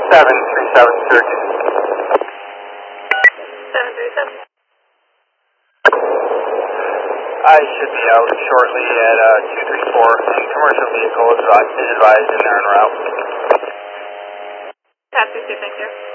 737 Sturgeon. 737. I should be out shortly at 234. Commercial vehicle is advised and they're en route. Taxi 2, thank you.